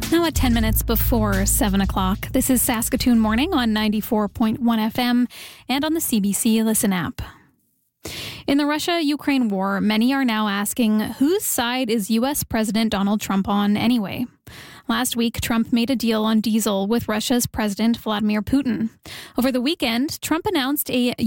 Now at 10 minutes before 7 o'clock, this is Saskatoon Morning on 94.1 FM and on the CBC Listen app. In the Russia-Ukraine war, many are now asking, whose side is U.S. President Donald Trump on anyway? Last week, Trump made a deal on diesel with Russia's President Vladimir Putin. Over the weekend, Trump announced a